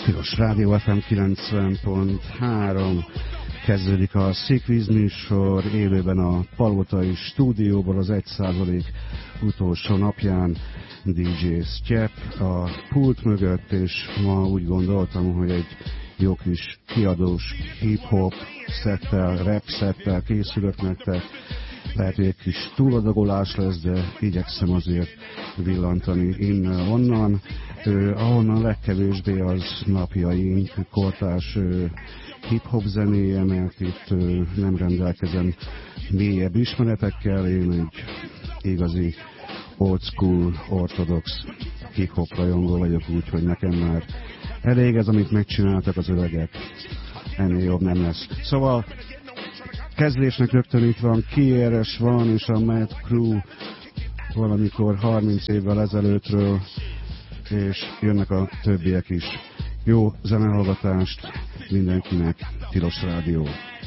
Tilos Rádió FM 90.3 kezdődik a Székvíz műsor élőben a Palotai stúdióból az 1% utolsó napján. DJ Sztyep a pult mögött, és ma úgy gondoltam, hogy egy jó kis kiadós hip-hop szettel, rap szettel készülök nektek. Lehet, hogy egy kis túladagolás lesz, de igyekszem azért villantani innen-onnan. Ahonnan legkevésbé az napjaink kortárs hip-hop zenéje, mert itt nem rendelkezem mélyebb ismeretekkel. Én egy igazi old school, ortodox hip-hop rajongó vagyok, úgyhogy nekem már elég ez, amit megcsináltak az öregek. Ennél jobb nem lesz. Szóval kezdésnek rögtön itt van KRS One és a Mad Crew valamikor 30 évvel ezelőttről, és jönnek a többiek is. Jó zenehallgatást mindenkinek, Tilos Rádió.